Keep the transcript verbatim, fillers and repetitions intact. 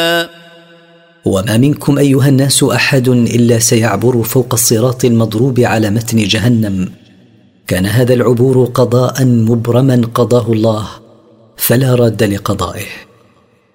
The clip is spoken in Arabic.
وما منكم أيها الناس أحد إلا سيعبر فوق الصراط المضروب على متن جهنم. كان هذا العبور قضاء مبرما قضاه الله فلا راد لقضائه.